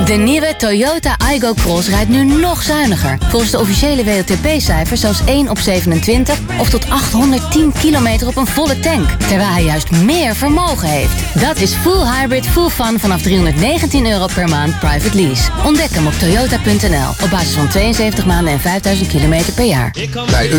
De nieuwe Toyota Aygo Cross rijdt nu nog zuiniger. Volgens de officiële WLTP-cijfers zelfs 1 op 27 of tot 810 kilometer op een volle tank. Terwijl hij juist meer vermogen heeft. Dat is full hybrid, full fun vanaf €319 per maand private lease. Ontdek hem op toyota.nl op basis van 72 maanden en 5000 kilometer per jaar.